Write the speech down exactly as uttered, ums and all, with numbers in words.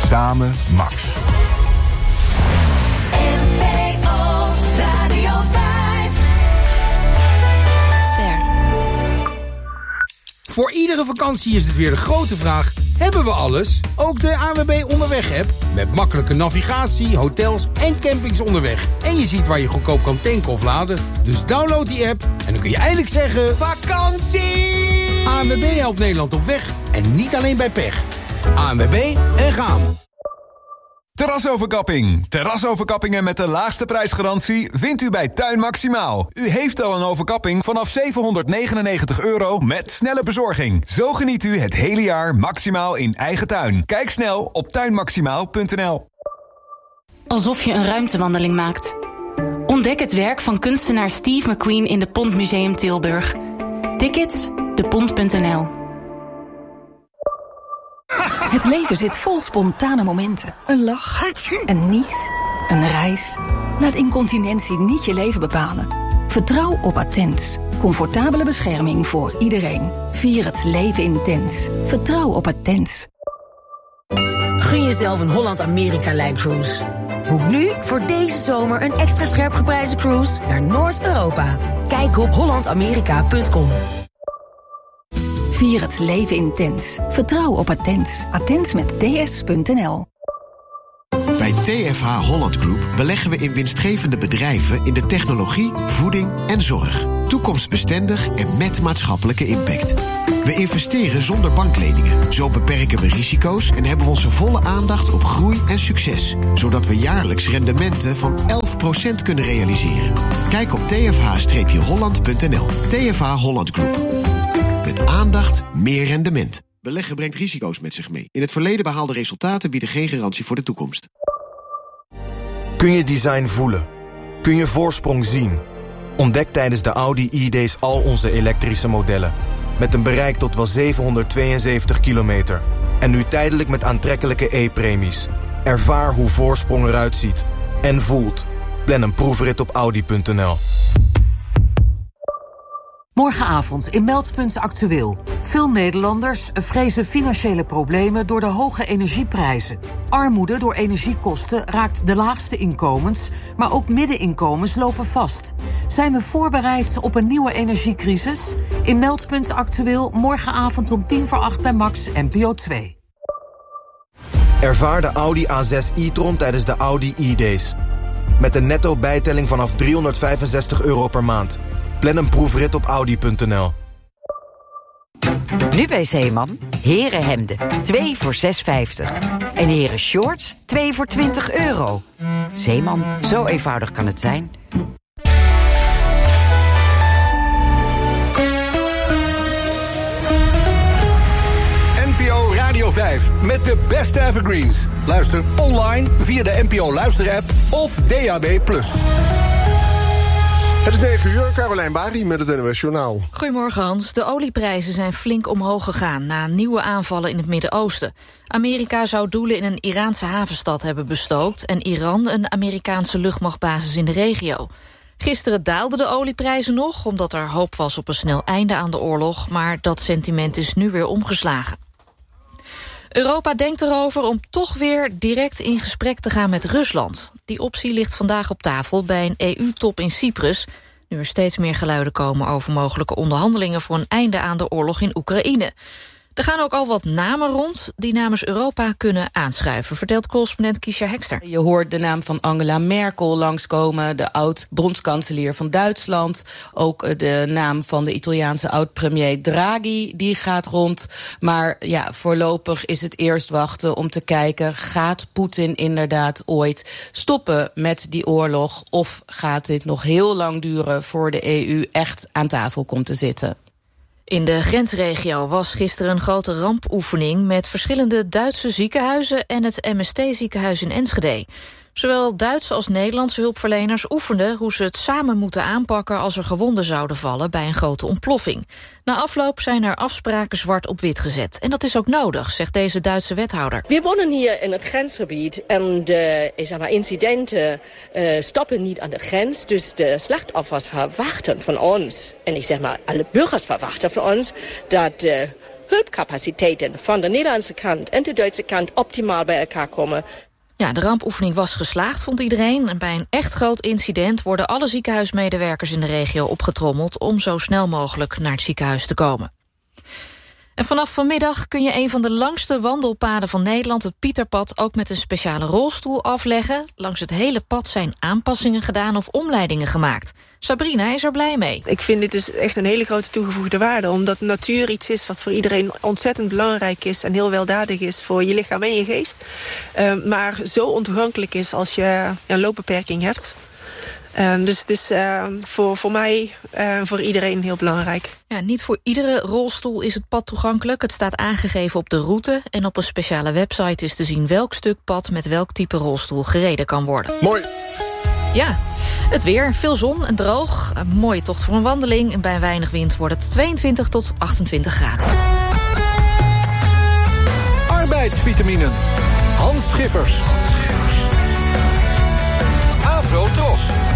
Samen Max. N P O Radio vijf. Ster. Voor iedere vakantie is het weer de grote vraag: hebben we alles? Ook de A N W B Onderweg-app. Met makkelijke navigatie, hotels en campings onderweg. En je ziet waar je goedkoop kan tanken of laden. Dus download die app en dan kun je eindelijk zeggen: vakantie! A N W B helpt Nederland op weg en niet alleen bij pech. A N W B en gaan. Terrasoverkapping. Terrasoverkappingen met de laagste prijsgarantie vindt u bij Tuin Maximaal. U heeft al een overkapping vanaf zevenhonderdnegenennegentig euro met snelle bezorging. Zo geniet u het hele jaar maximaal in eigen tuin. Kijk snel op tuinmaximaal punt n l. Alsof je een ruimtewandeling maakt. Ontdek het werk van kunstenaar Steve McQueen in de Pont Museum Tilburg. Tickets, de pont punt n l. Het leven zit vol spontane momenten. Een lach, een nies, een reis. Laat incontinentie niet je leven bepalen. Vertrouw op Attens. Comfortabele bescherming voor iedereen. Vier het leven intens. Vertrouw op Attens. Gun jezelf een Holland-Amerika-lijncruise. Boek nu voor deze zomer een extra scherp geprijsde cruise naar Noord-Europa. Kijk op holland amerika punt com. Vier het leven intens. Vertrouw op Attens. Attens met ds punt n l. Bij T F H Holland Group beleggen we in winstgevende bedrijven in de technologie, voeding en zorg. Toekomstbestendig en met maatschappelijke impact. We investeren zonder bankleningen. Zo beperken we risico's en hebben we onze volle aandacht op groei en succes. Zodat we jaarlijks rendementen van elf procent kunnen realiseren. Kijk op t f h holland punt n l. T F H Holland Group. Met aandacht meer rendement. Beleggen brengt risico's met zich mee. In het verleden behaalde resultaten bieden geen garantie voor de toekomst. Kun je design voelen? Kun je voorsprong zien? Ontdek tijdens de Audi E-Days al onze elektrische modellen. Met een bereik tot wel zevenhonderdtweeënzeventig kilometer. En nu tijdelijk met aantrekkelijke E-premies. Ervaar hoe voorsprong eruit ziet. En voelt. Plan een proefrit op audi punt n l. Morgenavond in Meldpunt Actueel. Veel Nederlanders vrezen financiële problemen door de hoge energieprijzen. Armoede door energiekosten raakt de laagste inkomens, maar ook middeninkomens lopen vast. Zijn we voorbereid op een nieuwe energiecrisis? In Meldpunt Actueel morgenavond om tien voor acht bij Max N P O twee. Ervaar de Audi A zes e-tron tijdens de Audi E-Days. Met een netto bijtelling vanaf driehonderdvijfenzestig euro per maand. Plan een proefrit op audi punt n l. Nu bij Zeeman, herenhemden, twee voor zes vijftig. En heren shorts, twee voor twintig euro. Zeeman, zo eenvoudig kan het zijn. N P O Radio vijf met de beste evergreens. Luister online via de N P O Luister-app of D A B plus. Het is negen uur, Carolijn Bari met het N O S Journaal. Goedemorgen Hans. De olieprijzen zijn flink omhoog gegaan na nieuwe aanvallen in het Midden-Oosten. Amerika zou doelen in een Iraanse havenstad hebben bestookt en Iran een Amerikaanse luchtmachtbasis in de regio. Gisteren daalden de olieprijzen nog, omdat er hoop was op een snel einde aan de oorlog, maar dat sentiment is nu weer omgeslagen. Europa denkt erover om toch weer direct in gesprek te gaan met Rusland. Die optie ligt vandaag op tafel bij een E U-top in Cyprus, nu er steeds meer geluiden komen over mogelijke onderhandelingen voor een einde aan de oorlog in Oekraïne. Er gaan ook al wat namen rond die namens Europa kunnen aanschuiven, vertelt correspondent Kiesja Hekster. Je hoort de naam van Angela Merkel langskomen, de oud-bondskanselier van Duitsland. Ook de naam van de Italiaanse oud-premier Draghi, die gaat rond. Maar ja, voorlopig is het eerst wachten om te kijken, gaat Poetin inderdaad ooit stoppen met die oorlog? Of gaat dit nog heel lang duren voor de E U echt aan tafel komt te zitten? In de grensregio was gisteren een grote rampoefening met verschillende Duitse ziekenhuizen en het M S T-ziekenhuis in Enschede. Zowel Duitse als Nederlandse hulpverleners oefenden hoe ze het samen moeten aanpakken als er gewonden zouden vallen bij een grote ontploffing. Na afloop zijn er afspraken zwart op wit gezet. En dat is ook nodig, zegt deze Duitse wethouder. We wonen hier in het grensgebied en de ik zeg maar, incidenten uh, stoppen niet aan de grens. Dus de slachtoffers verwachten van ons, en ik zeg maar alle burgers verwachten van ons, dat de hulpcapaciteiten van de Nederlandse kant en de Duitse kant optimaal bij elkaar komen. Ja, de rampoefening was geslaagd, vond iedereen. En bij een echt groot incident worden alle ziekenhuismedewerkers in de regio opgetrommeld om zo snel mogelijk naar het ziekenhuis te komen. En vanaf vanmiddag kun je een van de langste wandelpaden van Nederland, het Pieterpad, ook met een speciale rolstoel afleggen. Langs het hele pad zijn aanpassingen gedaan of omleidingen gemaakt. Sabrina is er blij mee. Ik vind dit dus echt een hele grote toegevoegde waarde, omdat natuur iets is wat voor iedereen ontzettend belangrijk is en heel weldadig is voor je lichaam en je geest. Uh, maar zo ontoegankelijk is als je een loopbeperking hebt. Uh, dus het is uh, voor, voor mij en uh, voor iedereen heel belangrijk. Ja, niet voor iedere rolstoel is het pad toegankelijk. Het staat aangegeven op de route en op een speciale website is te zien welk stuk pad met welk type rolstoel gereden kan worden. Mooi. Ja, het weer. Veel zon en droog. Een mooie tocht voor een wandeling. En bij weinig wind wordt het tweeëntwintig tot achtentwintig graden. Arbeidsvitaminen. Hans Schiffers. Afro Tros.